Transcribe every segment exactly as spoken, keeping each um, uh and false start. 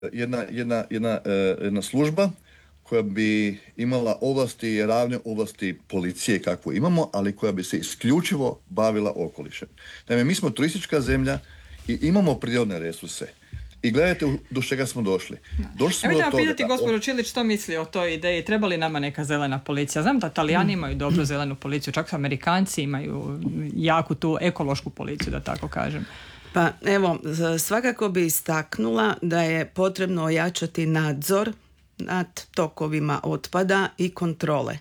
jedna, jedna, jedna, jedna služba koja bi imala ovlasti, ravne ovlasti policije kakvu imamo, ali koja bi se isključivo bavila okolišem. Naime, mi smo turistička zemlja i imamo prirodne resurse. I gledajte do čega smo došli. Došli smo ja do toga. Pitati gospođo Čilić što misli o toj ideji. Treba li nama neka zelena policija? Znam da Talijani imaju dobru zelenu policiju, čak su Amerikanci imaju jaku tu ekološku policiju, da tako kažem. Pa evo, svakako bi istaknula da je potrebno ojačati nadzor nad tokovima otpada i kontrole.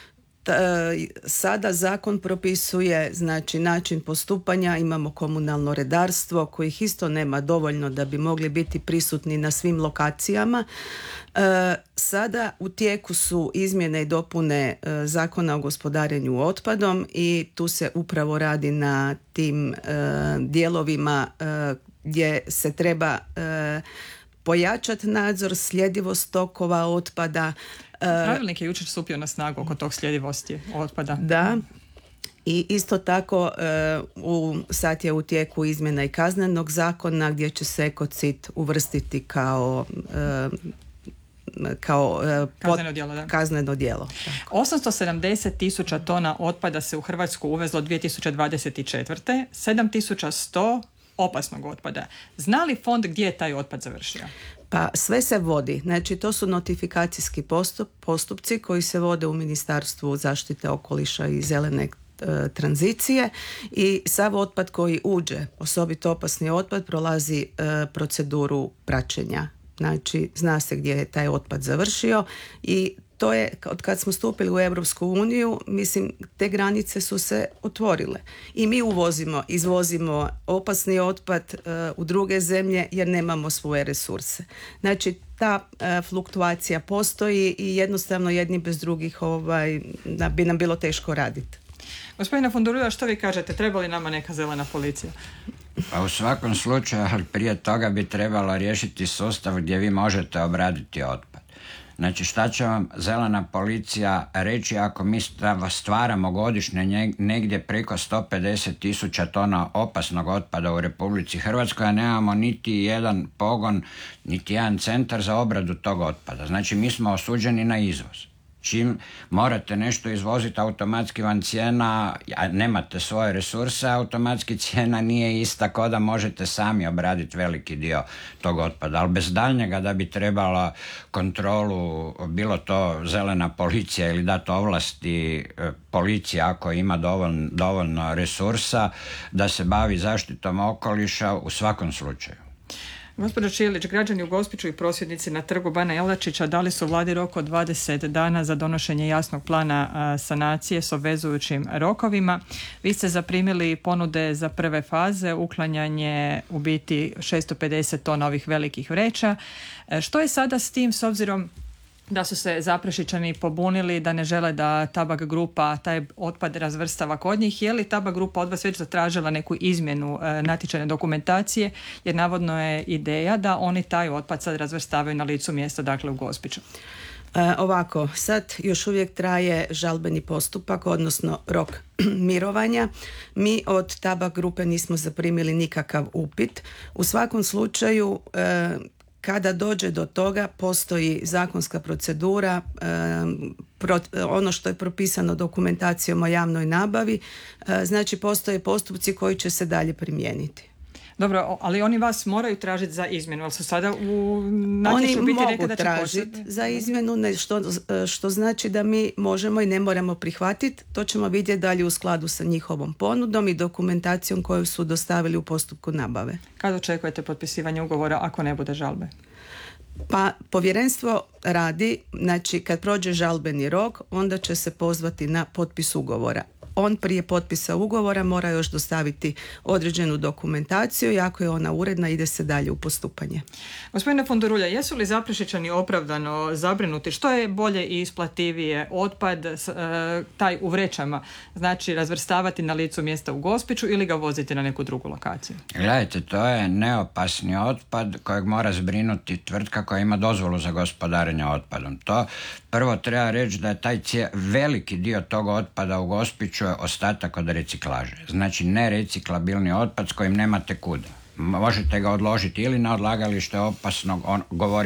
Sada zakon propisuje znači način postupanja, imamo komunalno redarstvo kojih isto nema dovoljno da bi mogli biti prisutni na svim lokacijama. Sada u tijeku su izmjene i dopune zakona o gospodarenju otpadom i tu se upravo radi na tim dijelovima gdje se treba pojačati nadzor, sljedivost tokova otpada. Pravilnik je jučer stupio na snagu oko tog sljedivosti otpada. Da. I isto tako u, sad je u tijeku izmjena i kaznenog zakona gdje će se ekocid uvrstiti kao kao kazneno djelo, da. Kazneno djelo. osamsto sedamdeset tisuća tona otpada se u Hrvatsku uvezlo dvije tisuće dvadeset četvrte. sedam tisuća sto opasnog otpada. Zna li fond gdje je taj otpad završio? Pa sve se vodi. Znači to su notifikacijski postup, postupci koji se vode u Ministarstvu zaštite okoliša i zelene e, tranzicije i sav otpad koji uđe, osobito opasni otpad, prolazi e, proceduru praćenja. Znači zna se gdje je taj otpad završio i to je, od kad smo stupili u Europsku uniju, mislim, te granice su se otvorile. I mi uvozimo, izvozimo opasni otpad uh, u druge zemlje jer nemamo svoje resurse. Znači, ta uh, fluktuacija postoji i jednostavno jedni bez drugih ovaj, da bi nam bilo teško raditi. Gospodine Funduruja, što vi kažete? Treba li nama neka zelena policija? Pa u svakom slučaju, ali prije toga bi trebalo riješiti sustav gdje vi možete obraditi otpad. Znači šta će vam zelena policija reći ako mi stvaramo godišnje negdje preko sto pedeset tisuća tona opasnog otpada u Republici Hrvatskoj, a nemamo niti jedan pogon, niti jedan centar za obradu tog otpada. Znači mi smo osuđeni na izvoz. Čim morate nešto izvoziti, automatski vam cijena, a nemate svoje resurse, automatski cijena nije ista kao da možete sami obraditi veliki dio tog otpada. Ali bez daljnjega da bi trebala kontrolu, bilo to zelena policija ili dati ovlasti policija ako ima dovoljno, dovoljno resursa da se bavi zaštitom okoliša u svakom slučaju. Gospođo Čilić, građani u Gospiću i prosvjednici na trgu Bana Jelačića dali su vladi rok od dvadeset dana za donošenje jasnog plana a, sanacije s obvezujućim rokovima. Vi ste zaprimili ponude za prve faze, uklanjanje u biti šesto pedeset tona ovih velikih vreća. E, što je sada s tim s obzirom da su se Zaprešićani pobunili, da ne žele da Tabak grupa taj otpad razvrstava kod njih? Je li Tabak grupa od vas već zatražila neku izmjenu e, natječajne dokumentacije, jer navodno je ideja da oni taj otpad sad razvrstavaju na licu mjesta, dakle u Gospiću? E, ovako, sad još uvijek traje žalbeni postupak, odnosno rok mirovanja. Mi od Tabak grupe nismo zaprimili nikakav upit. U svakom slučaju e, kada dođe do toga, postoji zakonska procedura, e, pro, ono što je propisano dokumentacijom o javnoj nabavi, e, znači postoje postupci koji će se dalje primijeniti. Dobro, ali oni vas moraju tražiti za izmjenu, ali su sada u natječaju biti mogu tražiti za izmjenu, ne, što, što znači da mi možemo i ne moramo prihvatiti. To ćemo vidjeti dalje u skladu sa njihovom ponudom i dokumentacijom koju su dostavili u postupku nabave. Kada očekujete potpisivanje ugovora ako ne bude žalbe? Pa povjerenstvo radi, znači kad prođe žalbeni rok, onda će se pozvati na potpis ugovora. On prije potpisa ugovora mora još dostaviti određenu dokumentaciju i ako je ona uredna, ide se dalje u postupanje. Gospodine Fondurulja, jesu li Zaprešićani opravdano zabrinuti? Što je bolje i isplativije? Otpad taj u vrećama, znači razvrstavati na licu mjesta u Gospiću ili ga voziti na neku drugu lokaciju? Gledajte, to je neopasni otpad kojeg mora zbrinuti tvrtka koja ima dozvolu za gospodarenje otpadom. To prvo treba reći da je taj cije, veliki dio tog otpada u Gospiću je ostatak od reciklaže. Znači nereciklabilni otpad s kojim nemate kuda. možete ga odložiti ili na odlagalište opasnog, on govori